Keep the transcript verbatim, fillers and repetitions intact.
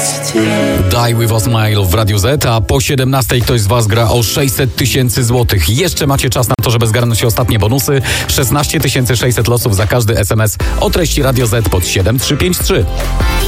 Die With A Smile w Radiu Z, a po siedemnastej ktoś z Was gra o sześćset tysięcy złotych. Jeszcze macie czas na to, żeby zgarnąć ostatnie bonusy. szesnaście tysięcy sześćset losów za każdy S M S o treści Radio Z pod siedem trzy pięć trzy.